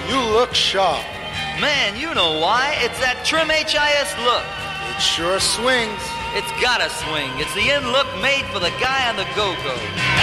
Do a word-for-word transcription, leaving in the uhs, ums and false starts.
you look sharp. Man, you know why. It's that Trim H I S look. It sure swings. It's gotta swing. It's the in look made for the guy on the go-go.